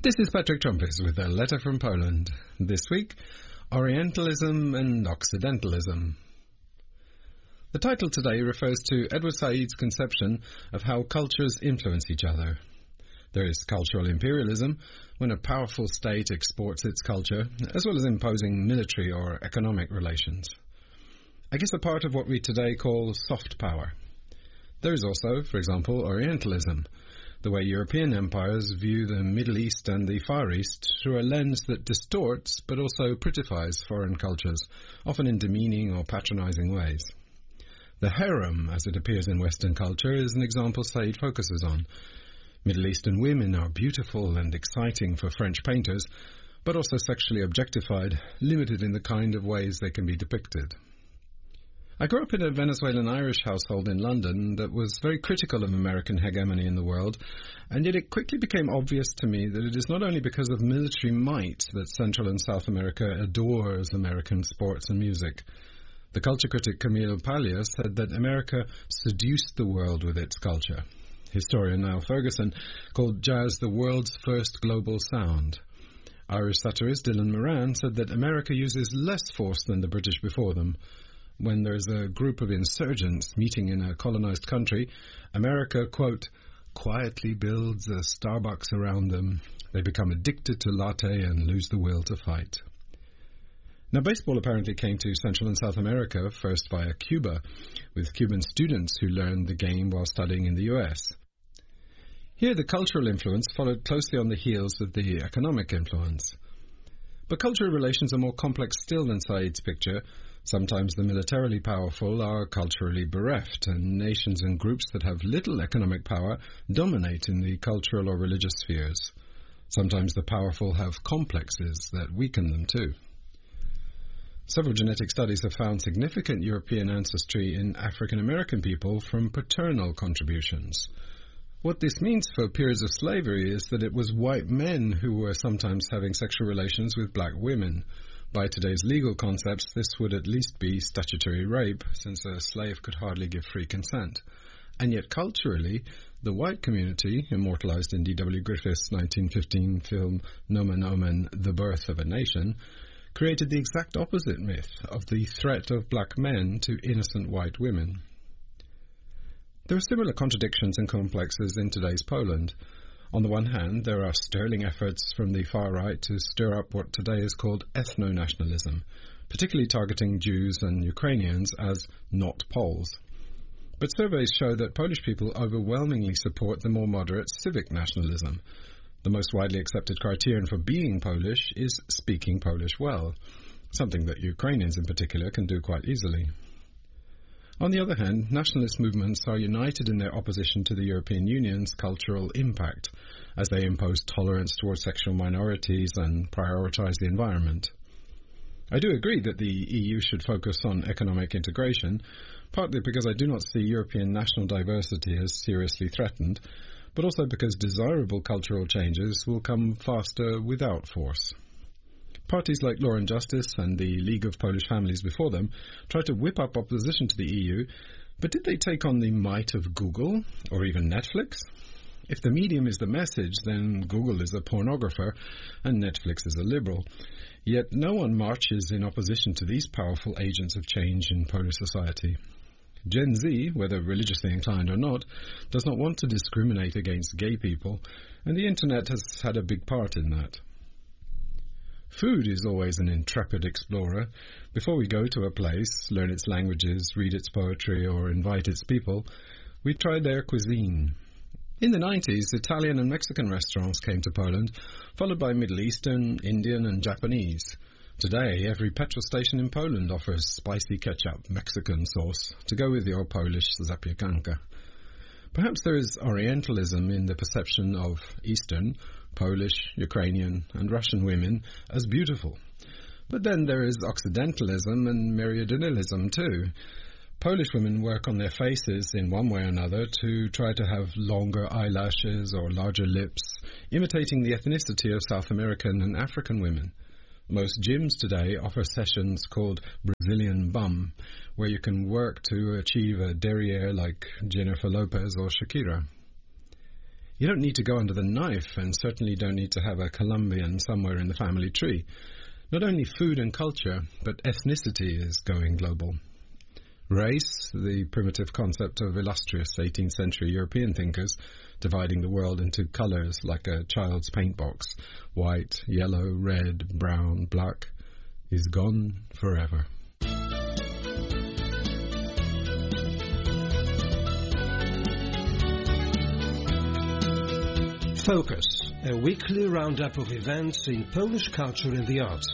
This is Patrick Trumpis with a letter from Poland. This week, Orientalism and Occidentalism. The title today refers to Edward Said's conception of how cultures influence each other. There is cultural imperialism, when a powerful state exports its culture, as well as imposing military or economic relations. I guess a part of what we today call soft power. There is also, for example, Orientalism, the way European empires view the Middle East and the Far East through a lens that distorts but also prettifies foreign cultures, often in demeaning or patronizing ways. The harem, as it appears in Western culture, is an example Said focuses on. Middle Eastern women are beautiful and exciting for French painters, but also sexually objectified, limited in the kind of ways they can be depicted. I grew up in a Venezuelan-Irish household in London that was very critical of American hegemony in the world, and yet it quickly became obvious to me that it is not only because of military might that Central and South America adores American sports and music. The culture critic Camille Paglia said that America seduced the world with its culture. Historian Niall Ferguson called jazz the world's first global sound. Irish satirist Dylan Moran said that America uses less force than the British before them. When there's a group of insurgents meeting in a colonized country, America, quote, quietly builds a Starbucks around them. They become addicted to latte and lose the will to fight. Now, baseball apparently came to Central and South America first via Cuba, with Cuban students who learned the game while studying in the US. Here, the cultural influence followed closely on the heels of the economic influence. But cultural relations are more complex still than Said's picture. Sometimes the militarily powerful are culturally bereft, and nations and groups that have little economic power dominate in the cultural or religious spheres. Sometimes the powerful have complexes that weaken them too. Several genetic studies have found significant European ancestry in African American people from paternal contributions. What this means for periods of slavery is that it was white men who were sometimes having sexual relations with black women. By today's legal concepts, this would at least be statutory rape, since a slave could hardly give free consent. And yet culturally, the white community, immortalized in D.W. Griffith's 1915 film Nomen Omen, The Birth of a Nation, created the exact opposite myth of the threat of black men to innocent white women. There are similar contradictions and complexes in today's Poland. On the one hand, there are sterling efforts from the far right to stir up what today is called ethno-nationalism, particularly targeting Jews and Ukrainians as not Poles. But surveys show that Polish people overwhelmingly support the more moderate civic nationalism. The most widely accepted criterion for being Polish is speaking Polish well, something that Ukrainians in particular can do quite easily. On the other hand, nationalist movements are united in their opposition to the European Union's cultural impact, as they impose tolerance towards sexual minorities and prioritize the environment. I do agree that the EU should focus on economic integration, partly because I do not see European national diversity as seriously threatened, but also because desirable cultural changes will come faster without force. Parties like Law and Justice and the League of Polish Families before them tried to whip up opposition to the EU, but did they take on the might of Google or even Netflix? If the medium is the message, then Google is a pornographer and Netflix is a liberal. Yet no one marches in opposition to these powerful agents of change in Polish society. Gen Z, whether religiously inclined or not, does not want to discriminate against gay people, and the internet has had a big part in that. Food is always an intrepid explorer. Before we go to a place, learn its languages, read its poetry, or invite its people, we try their cuisine. In the 90s, Italian and Mexican restaurants came to Poland, followed by Middle Eastern, Indian, and Japanese. Today, every petrol station in Poland offers spicy ketchup, Mexican sauce, to go with your Polish zapiekanka. Perhaps there is Orientalism in the perception of Eastern, Polish, Ukrainian, and Russian women as beautiful. But then there is Occidentalism and Meridionalism too. Polish women work on their faces in one way or another to try to have longer eyelashes or larger lips, imitating the ethnicity of South American and African women. Most gyms today offer sessions called Brazilian Bum, where you can work to achieve a derriere like Jennifer Lopez or Shakira. You don't need to go under the knife, and certainly don't need to have a Colombian somewhere in the family tree. Not only food and culture, but ethnicity is going global. Race, the primitive concept of illustrious 18th century European thinkers, dividing the world into colours like a child's paint box, white, yellow, red, brown, black, is gone forever. Focus, a weekly roundup of events in Polish culture and the arts.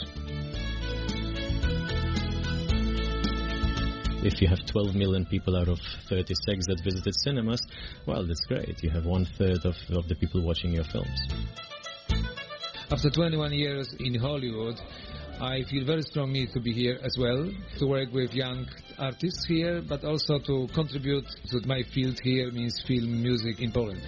If you have 12 million people out of 36 that visited cinemas, well, that's great. You have 1/3 of the people watching your films. After 21 years in Hollywood, I feel very strongly to be here as well, to work with young artists here, but also to contribute to my field here, means film music in Poland.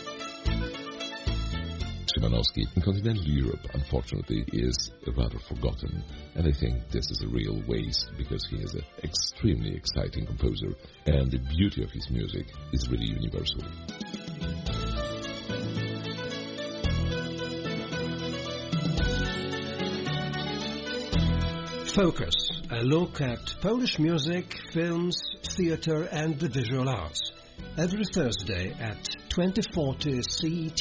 Szymanowski in continental Europe, unfortunately, is rather forgotten, and I think this is a real waste because he is an extremely exciting composer, and the beauty of his music is really universal. Focus, a look at Polish music, films, theatre and the visual arts. Every Thursday at 2040 CET.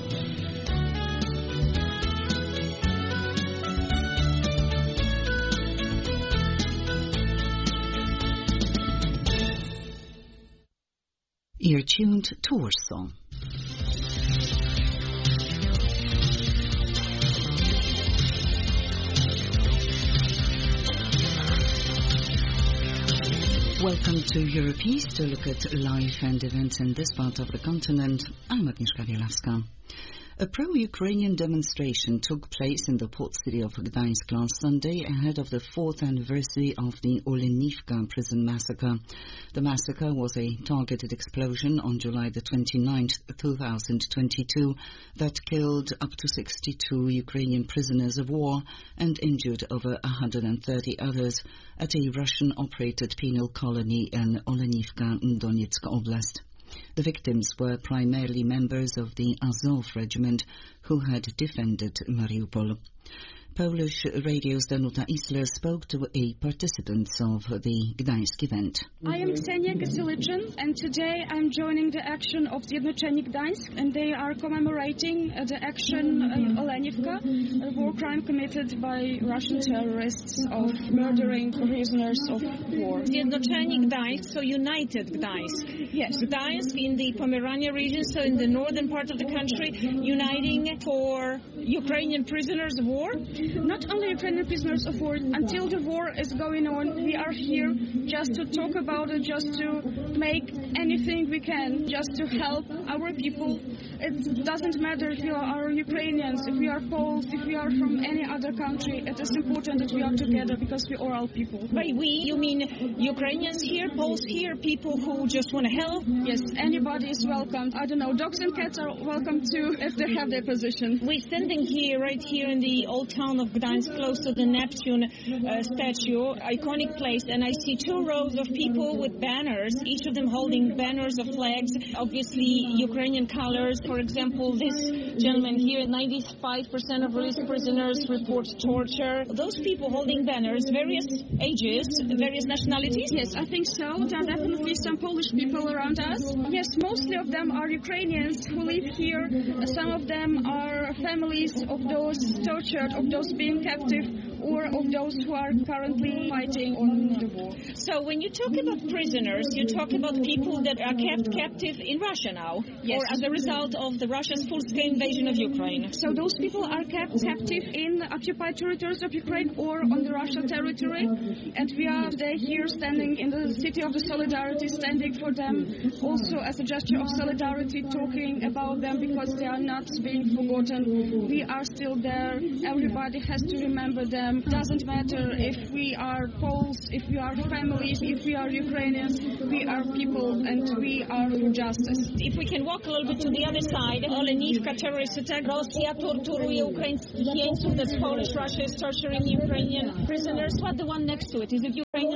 You're tuned to Warsaw. Welcome to Europeast, to look at life and events in this part of the continent. I'm Agnieszka Bielawska. A pro-Ukrainian demonstration took place in the port city of Gdańsk last Sunday ahead of the 4th anniversary of the Olenivka prison massacre. The massacre was a targeted explosion on July the 29th, 2022 that killed up to 62 Ukrainian prisoners of war and injured over 130 others at a Russian-operated penal colony in Olenivka, Donetsk Oblast. The victims were primarily members of the Azov regiment who had defended Mariupol. Polish radio's Danuta Isler spoke to a participant of the Gdańsk event. I am Ksenia Gasylichin, and today I'm joining the action of Zjednoczeni Gdańsk, and they are commemorating the action in Olenivka, a war crime committed by Russian terrorists of murdering prisoners of war. Zjednoczeni Gdańsk, so United Gdańsk. Yes. Gdańsk in the Pomerania region, so in the northern part of the country, uniting for Ukrainian prisoners of war. Not only Ukrainian prisoners of war. Until the war is going on, we are here just to talk about it, just to make anything we can, just to help our people. It doesn't matter if we are Ukrainians, if we are Poles, if we are from any other country. It is important that we are together because we are all people. By we, you mean Ukrainians here, Poles here, people who just want to help? Yes, anybody is welcome. I don't know, dogs and cats are welcome too if they have their position. We're standing here, right here in the old town of Gdańsk, close to the Neptune statue, iconic place, and I see 2 rows of people with banners, each of them holding banners of flags, obviously Ukrainian colors. For example, this gentleman here, 95% of released prisoners report torture. Those people holding banners, various ages, various nationalities? Yes, I think so. There are definitely some Polish people around us. Yes, mostly of them are Ukrainians who live here. Some of them are families of those tortured, of those being captive, or of those who are currently fighting on the war. So when you talk about prisoners, you talk about people that are kept captive in Russia now, yes, or as a result of the Russia's full-scale invasion of Ukraine. So those people are kept captive in occupied territories of Ukraine or on the Russian territory, and we are today here standing in the city of the Solidarity, standing for them, also as a gesture of solidarity, talking about them because they are not being forgotten. We are still there. Everybody has to remember them. Doesn't matter if we are Poles, if we are families, if we are Ukrainians, we are people and we are for justice. If we can walk a little bit to the other side, Olenivka terrorist attack, Rosja torturuje Ukraińskich jeńców, that's Polish, Russia is torturing Ukrainian prisoners. What the one next to it? Is it Ukrainian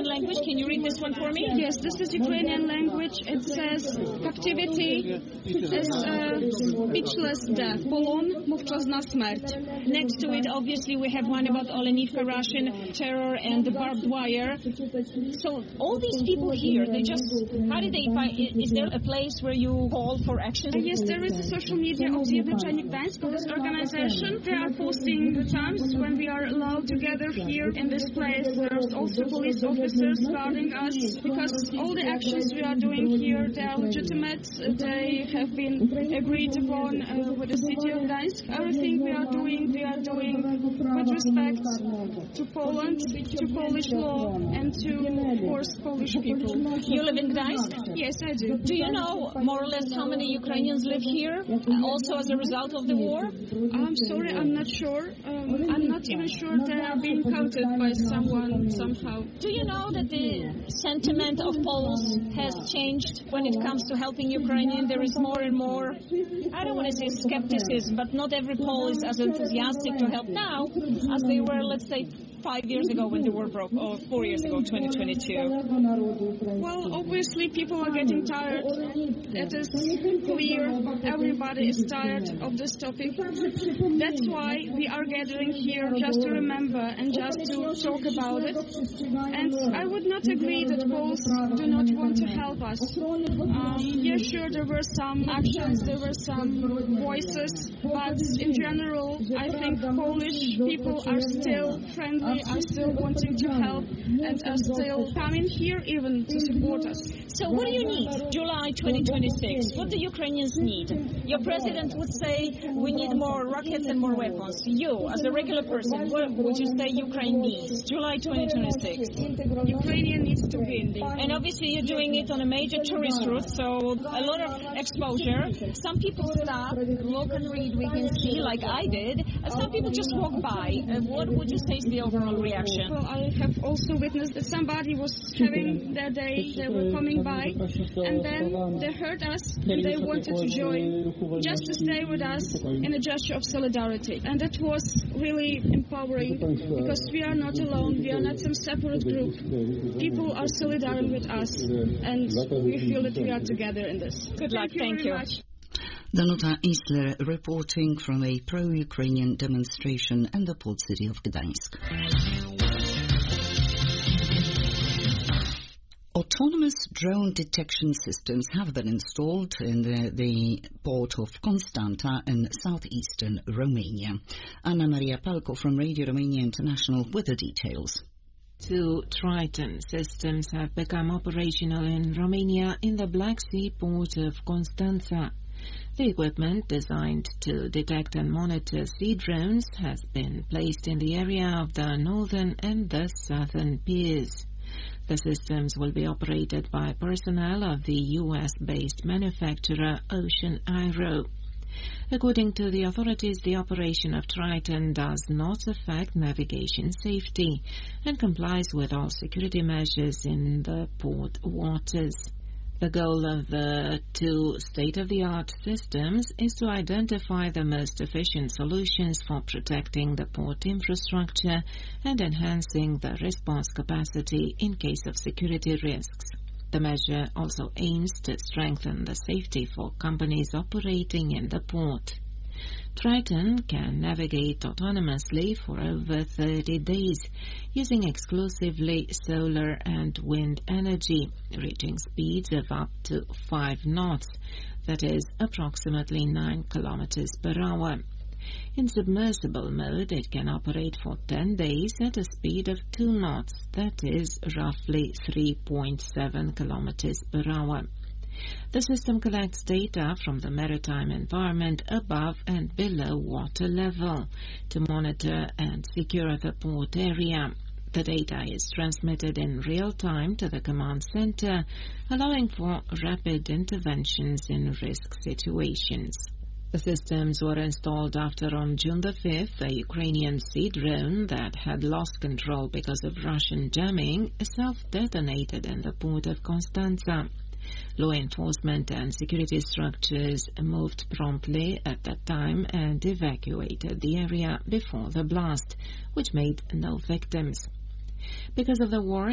language. Can you read this one for me? Yes, this is Ukrainian language. It says captivity is speechless death. Polon, mówczazna śmierć. Next to it, obviously, we have one about Olenivka, Russian terror and the barbed wire. So all these people here, they just, how did they find, is there a place where you call for action? Yes, there is a social media of Zjednoczeni Gdańsk, of this organization. They are posting the times when we are allowed to gather here in this place. There's also police officers guarding us, because all the actions we are doing here, they are legitimate. They have been agreed upon with the city of Gdańsk. Everything we are doing with respect to Poland, to Polish law, and to, of course, Polish people. You live in Gdańsk? Yes, I do. Do you know more or less how many Ukrainians live here, also as a result of the war? I'm sorry, I'm not sure. I'm not even sure they are being counted by someone somehow. Do you know that the sentiment of Poles has changed when it comes to helping Ukrainians? There is more and more, I don't want to say skepticism, but not every Pole is as enthusiastic to help now as they were, let's say, 5 years ago when the war broke, or 4 years ago, 2022? Well, obviously people are getting tired. That is clear. Everybody is tired of this topic. That's why we are gathering here, just to remember and just to talk about it. And I would not agree that Poles do not want to help us. Yeah, sure, there were some actions, there were some voices, but in general, I think Polish people are still friendly, are still wanting to help, and are still coming here even to support us. So what do you need? July 2026. What do Ukrainians need? Your president would say we need more rockets and more weapons. You, as a regular person, what would you say Ukraine needs? July 2026. Ukraine needs to win. And obviously you're doing it on a major tourist route, so a lot of exposure. Some people stop, look and read, we can see, like I did. Some people just walk by. What would you say is the overall reaction? Well, I have also witnessed that somebody was having their day, they were coming by, and then they heard us and they wanted to join, just to stay with us in a gesture of solidarity. And that was really empowering, because we are not alone, we are not some separate group. People are solidary with us, and we feel that we are together in this. Good luck, thank you. Much. Danuta Isler reporting from a pro-Ukrainian demonstration in the port city of Gdańsk. Autonomous drone detection systems have been installed in the port of Constanta in southeastern Romania. Anna Maria Palko from Radio Romania International with the details. 2 Triton systems have become operational in Romania in the Black Sea port of Constanța. The equipment, designed to detect and monitor sea drones, has been placed in the area of the northern and the southern piers. The systems will be operated by personnel of the US-based manufacturer Ocean Aero. According to the authorities, the operation of Triton does not affect navigation safety and complies with all security measures in the port waters. The goal of the 2 state-of-the-art systems is to identify the most efficient solutions for protecting the port infrastructure and enhancing the response capacity in case of security risks. The measure also aims to strengthen the safety for companies operating in the port. Triton can navigate autonomously for over 30 days, using exclusively solar and wind energy, reaching speeds of up to 5 knots, that is approximately 9 kilometers per hour. In submersible mode, it can operate for 10 days at a speed of 2 knots, that is roughly 3.7 kilometers per hour. The system collects data from the maritime environment above and below water level to monitor and secure the port area. The data is transmitted in real time to the command center, allowing for rapid interventions in risk situations. The systems were installed after, on June the 5th, a Ukrainian sea drone that had lost control because of Russian jamming self-detonated in the port of Constanța. Law enforcement and security structures moved promptly at that time and evacuated the area before the blast, which made no victims. Because of the war in the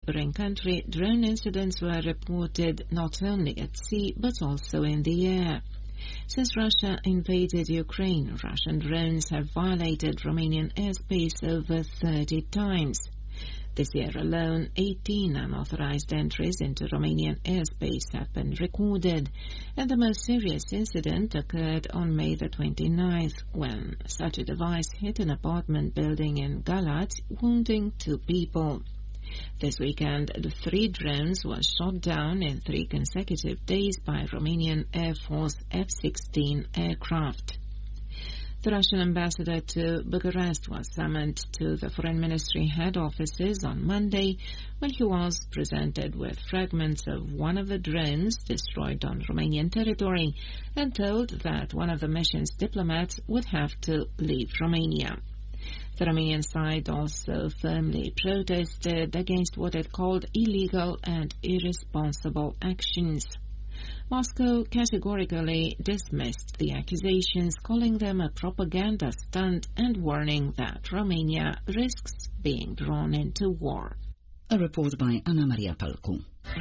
neighboring country, drone incidents were reported not only at sea but also in the air. Since Russia invaded Ukraine, Russian drones have violated Romanian airspace over 30 times. This year alone, 18 unauthorized entries into Romanian airspace have been recorded, and the most serious incident occurred on May the 29th, when such a device hit an apartment building in Galați, wounding 2 people. This weekend, the 3 drones were shot down in 3 consecutive days by Romanian Air Force F-16 aircraft. The Russian ambassador to Bucharest was summoned to the Foreign Ministry head offices on Monday when he was presented with fragments of one of the drones destroyed on Romanian territory and told that one of the mission's diplomats would have to leave Romania. The Romanian side also firmly protested against what it called illegal and irresponsible actions. Moscow categorically dismissed the accusations, calling them a propaganda stunt and warning that Romania risks being drawn into war. A report by Anna Maria Palcu.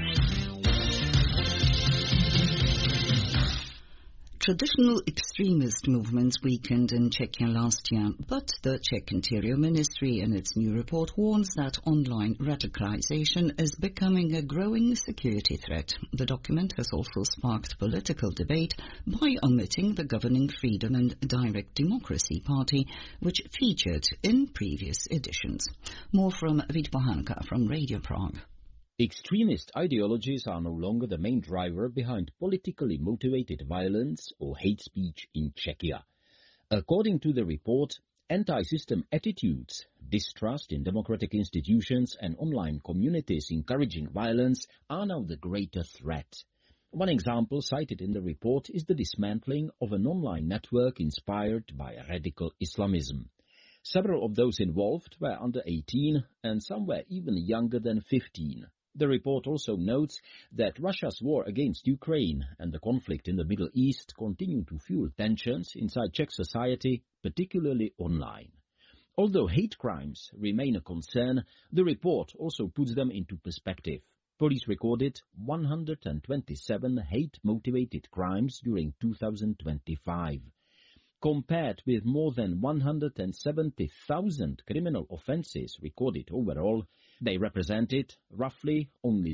Traditional extremist movements weakened in Czechia last year, but the Czech Interior Ministry in its new report warns that online radicalization is becoming a growing security threat. The document has also sparked political debate by omitting the governing Freedom and Direct Democracy Party, which featured in previous editions. More from Vít Pohanka from Radio Prague. Extremist ideologies are no longer the main driver behind politically motivated violence or hate speech in Czechia. According to the report, anti-system attitudes, distrust in democratic institutions and online communities encouraging violence are now the greater threat. One example cited in the report is the dismantling of an online network inspired by radical Islamism. Several of those involved were under 18 and some were even younger than 15. The report also notes that Russia's war against Ukraine and the conflict in the Middle East continue to fuel tensions inside Czech society, particularly online. Although hate crimes remain a concern, the report also puts them into perspective. Police recorded 127 hate-motivated crimes during 2025. Compared with more than 170,000 criminal offences recorded overall, they represented roughly only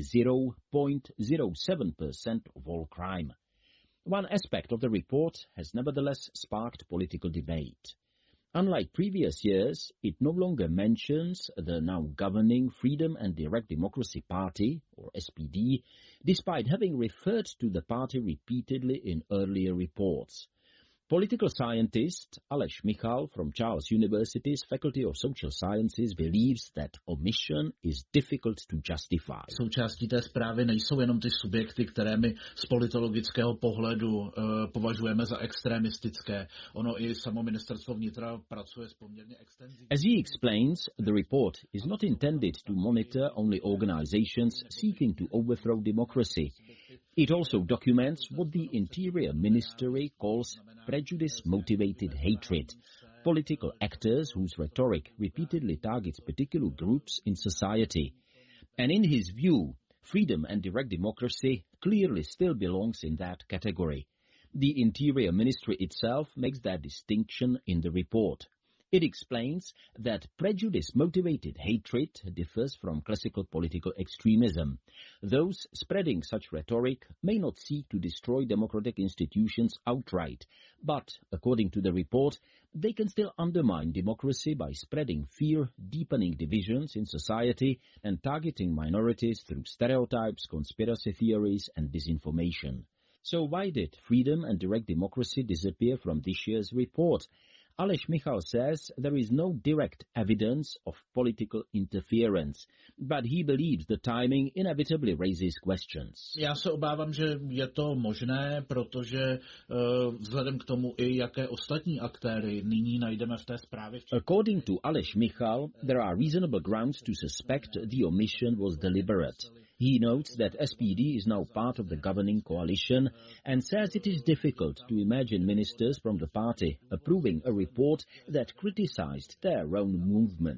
0.07% of all crime. One aspect of the report has nevertheless sparked political debate. Unlike previous years, it no longer mentions the now governing Freedom and Direct Democracy Party, or SPD, despite having referred to the party repeatedly in earlier reports. Political scientist Aleš Michal from Charles University's Faculty of Social Sciences believes that omission is difficult to justify. Součástí té zprávy nejsou jenom ty subjekty, které my z politologického pohledu považujeme za extremistické. Ono i samo ministerstvo vnitra pracuje s poměrně extenzivní. As he explains, the report is not intended to monitor only organizations seeking to overthrow democracy. It also documents what the Interior Ministry calls prejudice-motivated hatred, political actors whose rhetoric repeatedly targets particular groups in society. And in his view, freedom and direct democracy clearly still belongs in that category. The Interior Ministry itself makes that distinction in the report. It explains that prejudice-motivated hatred differs from classical political extremism. Those spreading such rhetoric may not seek to destroy democratic institutions outright, but, according to the report, they can still undermine democracy by spreading fear, deepening divisions in society, and targeting minorities through stereotypes, conspiracy theories, and disinformation. So why did freedom and direct democracy disappear from this year's report? Aleš Michal says there is no direct evidence of political interference, but he believes the timing inevitably raises questions. Já se obávám, že je to možné, protože vzhledem k tomu i jaké ostatní aktéry nyní najdeme v té zprávě. According to Aleš Michal, there are reasonable grounds to suspect the omission was deliberate. He notes that SPD is now part of the governing coalition and says it is difficult to imagine ministers from the party approving a report that criticized their own movement.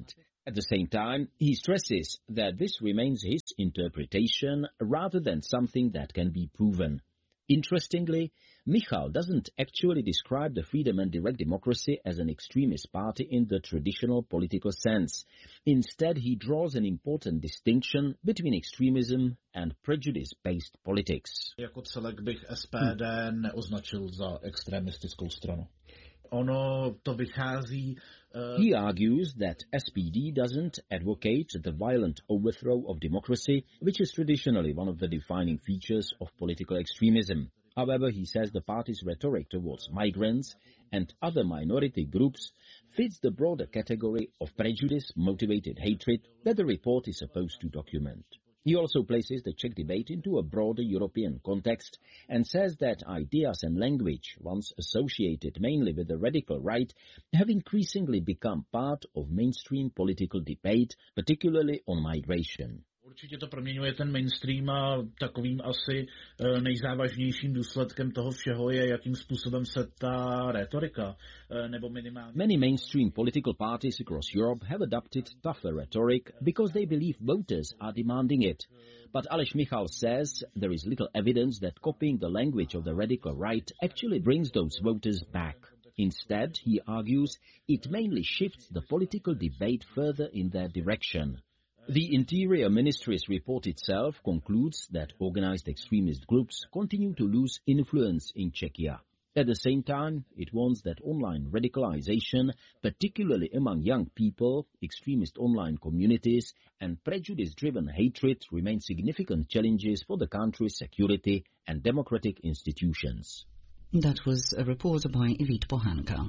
At the same time, he stresses that this remains his interpretation rather than something that can be proven. Interestingly, Michal doesn't actually describe the Freedom and Direct Democracy as an extremist party in the traditional political sense. Instead, he draws an important distinction between extremism and prejudice-based politics. Jako celek bych SPD neoznačil za extremistickou stranu. Ono to vychází. He argues that SPD doesn't advocate the violent overthrow of democracy, which is traditionally one of the defining features of political extremism. However, he says the party's rhetoric towards migrants and other minority groups fits the broader category of prejudice-motivated hatred that the report is supposed to document. He also places the Czech debate into a broader European context and says that ideas and language, once associated mainly with the radical right, have increasingly become part of mainstream political debate, particularly on migration. Určitě to proměňuje ten mainstream a takovým asi nejzávažnějším důsledkem toho všeho je, jakým způsobem se ta retorika nebo minimálně. Many mainstream political parties across Europe have adopted tougher rhetoric because they believe voters are demanding it. But Aleš Michal says there is little evidence that copying the language of the radical right actually brings those voters back. Instead, he argues, it mainly shifts the political debate further in their direction. The Interior Ministry's report itself concludes that organized extremist groups continue to lose influence in Czechia. At the same time, it warns that online radicalization, particularly among young people, extremist online communities, and prejudice-driven hatred remain significant challenges for the country's security and democratic institutions. That was a report by Evit Pohanka.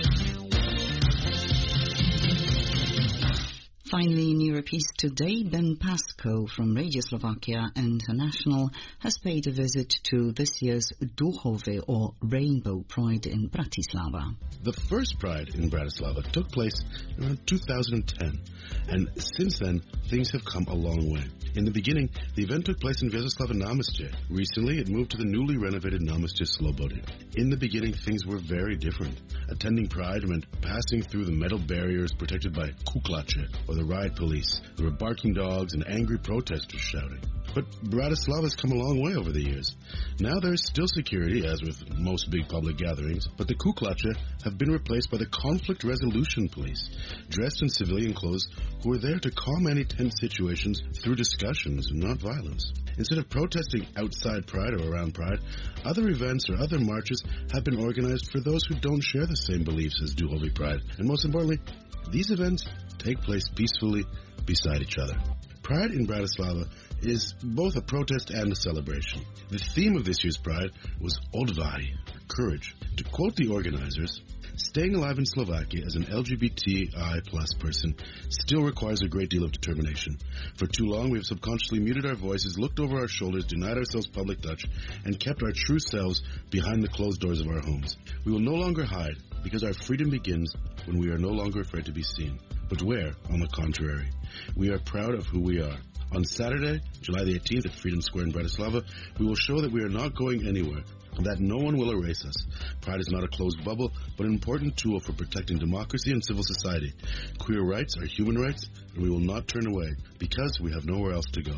Finally, in Europe East today, Ben Pasco from Radio Slovakia International has paid a visit to this year's Duchove or Rainbow Pride in Bratislava. The first Pride in Bratislava took place around 2010, and since then, things have come a long way. In the beginning, the event took place in Vyacheslava Námestye. Recently, it moved to the newly renovated Námestye Slobody. In the beginning, things were very different. Attending Pride meant passing through the metal barriers protected by kuklacze, or the riot police. There were barking dogs and angry protesters shouting. But Bratislava has come a long way over the years. Now there is still security, as with most big public gatherings, but the kuklacze have been replaced by the conflict resolution police, dressed in civilian clothes, who are there to calm any tense situations through discussions and not violence. Instead of protesting outside Pride or around Pride, other events or other marches have been organized for those who don't share the same beliefs as Duchove Pride. And most importantly, these events take place peacefully beside each other. Pride in Bratislava is both a protest and a celebration. The theme of this year's Pride was Odvahy, courage. To quote the organizers, staying alive in Slovakia as an LGBTI plus person still requires a great deal of determination. For too long, we have subconsciously muted our voices, looked over our shoulders, denied ourselves public touch, and kept our true selves behind the closed doors of our homes. We will no longer hide, because our freedom begins when we are no longer afraid to be seen. But where, on the contrary, we are proud of who we are. On Saturday, July the 18th at Freedom Square in Bratislava, we will show that we are not going anywhere, that no one will erase us. Pride is not a closed bubble, but an important tool for protecting democracy and civil society. Queer rights are human rights, and we will not turn away, because we have nowhere else to go.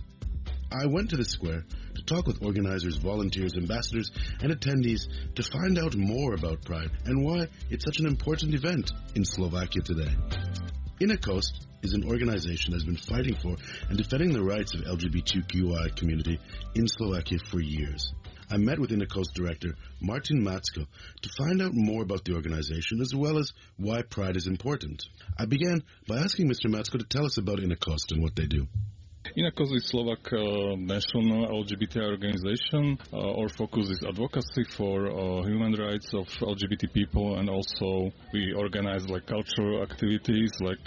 I went to the square to talk with organizers, volunteers, ambassadors, and attendees to find out more about Pride and why it's such an important event in Slovakia today. Inakost is an organization that has been fighting for and defending the rights of LGBTQI community in Slovakia for years. I met with Inakost director Martin Macko to find out more about the organization as well as why Pride is important. I began by asking Mr. Macko to tell us about Inakost and what they do. Inakost is Slovak national LGBT organization. Our focus is advocacy for human rights of LGBT people, and also we organize like cultural activities like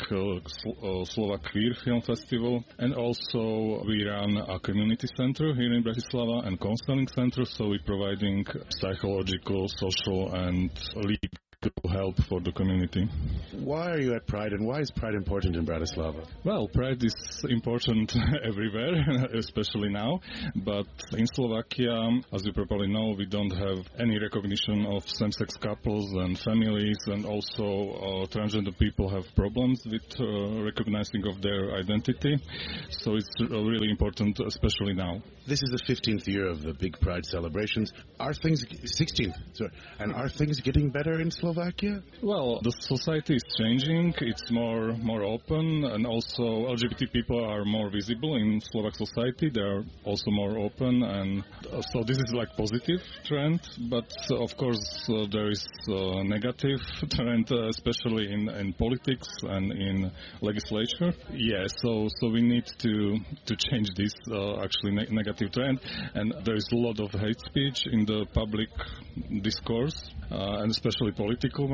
Slovak Queer Film Festival, and also we run a community center here in Bratislava and counseling center, so we're providing psychological, social and legal practical help for the community. Why are you at Pride, and why is Pride important in Bratislava? Well, Pride is important everywhere, especially now, but in Slovakia, as you probably know, we don't have any recognition of same-sex couples and families, and also transgender people have problems with recognizing of their identity, so it's really important, especially now. This is the 15th year of the big Pride celebrations. Are things 16th? Sorry, and are things getting better in Slovakia? Well, the society is changing. It's more open, and also LGBT people are more visible in Slovak society. They are also more open, and so this is like positive trend. But of course, there is a negative trend, especially in politics and in legislature. Yeah, so we need to change this actually negative trend, and there is a lot of hate speech in the public discourse, and especially political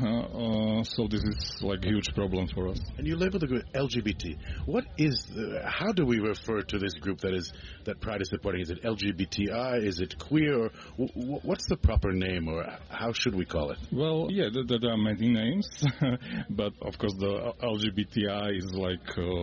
one. So this is like a huge problem for us. And you label the group LGBT. What is? How do we refer to this group that Pride is supporting? Is it LGBTI? Is it queer? Or what's the proper name, or how should we call it? Well, yeah, there are many names, but of course the LGBTI is like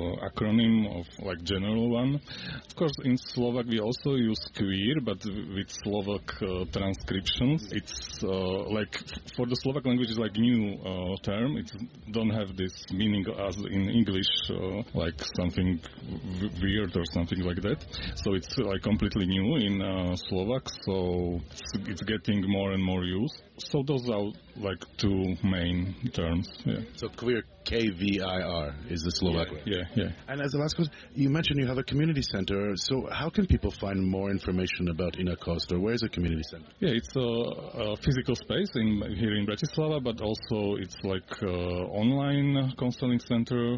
acronym of like general one. Of course, in Slovak we also use queer, but with Slovak transcriptions. It's like for the Slovak language is like new term. It don't have this meaning as in English, like something weird or something like that. So it's like completely new in Slovak. So it's getting more and more used. So those are like two main terms. Yeah. So queer, K-V-I-R, is the Slovak way. Yeah. And as the last question, you mentioned you have a community center. So how can people find more information about Inakost, or where is the community center? Yeah, it's a physical space here in Bratislava, but also it's like online counseling center,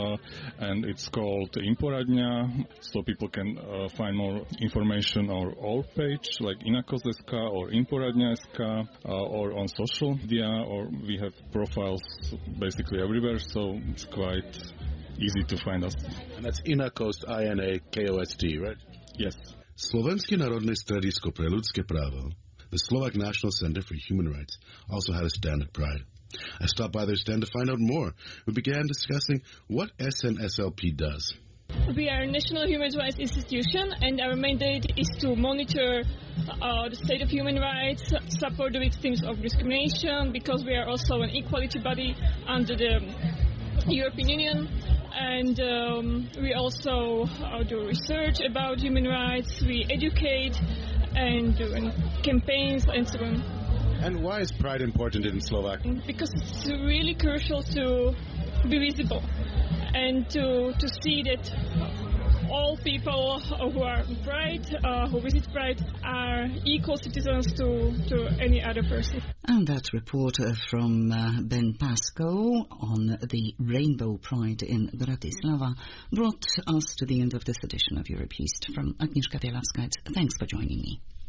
and it's called Inporadňa. So people can find more information on our page, like Inakost.sk or Inporadňa.sk, or on social media, or we have profiles basically everywhere, so it's quite easy to find us. And that's Inakost, I-N-A-K-O-S-T, right? Yes. Slovenské národné stredisko pre ľudské právo, the Slovak National Center for Human Rights, also had a stand at Pride. I stopped by their stand to find out more. We began discussing what SNSLP does. We are a national human rights institution, and our mandate is to monitor the state of human rights, support the victims of discrimination, because we are also an equality body under the European Union, and we also do research about human rights, we educate and do campaigns and so on. And why is Pride important in Slovakia? Because it's really crucial to be visible and to see that all people who are Pride, who visit Pride, are equal citizens to any other person. And that report from Ben Pascoe on the Rainbow Pride in Bratislava brought us to the end of this edition of Europe East. From Agnieszka Wielawska, thanks for joining me.